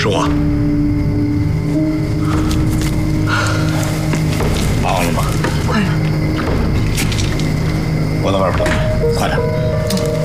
是我。忙了吗？ 快了。 我在外边等你，快点。